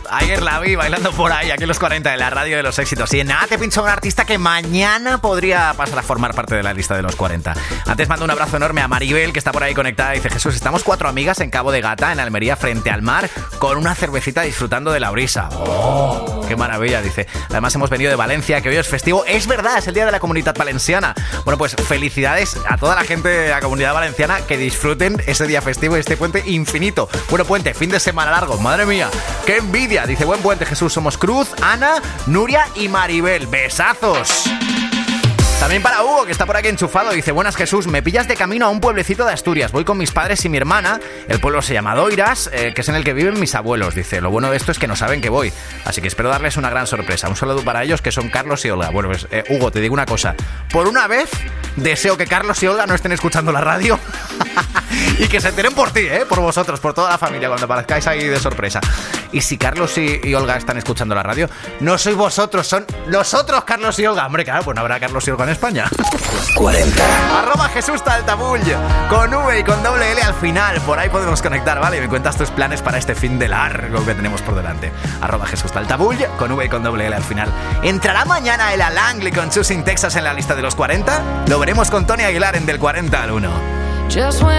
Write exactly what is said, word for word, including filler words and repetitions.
Ayer la vi bailando por ahí, aquí en los cuarenta de la radio de los éxitos. Y en nada te pincho un artista que mañana podría pasar a formar parte de la lista de los cuarenta. Antes mando un abrazo enorme a Maribel, que está por ahí conectada. Dice: Jesús, estamos cuatro amigas en Cabo de Gata, en Almería, frente al mar, con una cervecita disfrutando de la brisa. ¡Oh! ¡Qué maravilla! Dice. Además hemos venido de Valencia, que hoy es festivo. Es verdad, es el día de la Comunidad Valenciana. Bueno, pues felicidades a toda la gente de la Comunidad Valenciana, que disfruten ese día festivo y este puente infinito. Bueno, puente, fin de semana largo, madre mía, qué envidia. Dice: buen puente, Jesús. Somos Cruz, Ana, Nuria y Maribel. ¡Besazos! También para Hugo, que está por aquí enchufado. Dice: buenas, Jesús, me pillas de camino a un pueblecito de Asturias. Voy con mis padres y mi hermana. El pueblo se llama Doiras, eh, que es en el que viven mis abuelos. Dice: lo bueno de esto es que no saben que voy, así que espero darles una gran sorpresa. Un saludo para ellos, que son Carlos y Olga. Bueno, pues eh, Hugo, te digo una cosa. Por una vez deseo que Carlos y Olga no estén escuchando la radio y que se enteren por ti, ¿eh? Por vosotros, por toda la familia, cuando aparezcáis ahí de sorpresa. Y si Carlos y, y Olga están escuchando la radio, no sois vosotros, son los otros Carlos y Olga. Hombre, claro, pues no habrá Carlos y Olga en España. cuarenta. Arroba Jesús Taltabull, con V y con doble L al final. Por ahí podemos conectar, ¿vale? Y me cuentas tus planes para este fin de largo que tenemos por delante. Arroba Jesús Taltabull, con V y con doble L al final. ¿Entrará mañana el Langley con Choosing Texas en la lista de los cuarenta? Lo veremos con Tony Aguilar en Del cuarenta al uno.